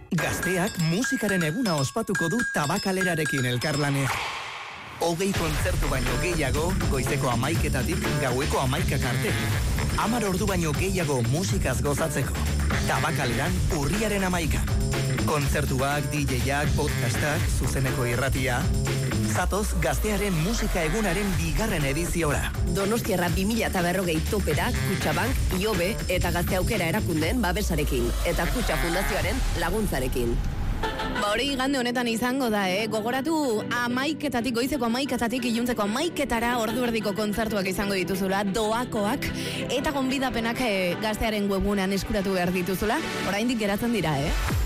Gazteak musikaren eguna ospatuko du Tabakalerarekin elkarlanez. 20 kontzertu baino gehiago, goizeko 11:00 gaueko 11:00 arte. 10 ordu baino gehiago musikaz gozatzeko. Tabakaleran urriaren 11. Kontzertuak, DJak, podcastak, zuzeneko irratia. Zatoz Gaztearen musika egunaren 2. ediziora. Donostiarra 2040 topera, Kutxabank, IOB eta Gazte Aukera erakundeen babesarekin. Eta Kutxa Fundazioaren laguntzarekin. Hori igande honetan izango da, Gogoratu 11:00 goizeko 11:00 iluntzeko 11:00 ordu erdiko kontzertuak izango dituzula, doakoak, eta gonbidapenak Gaztearen webunean eskuratu behar dituzula. Oraindik geratzen dira,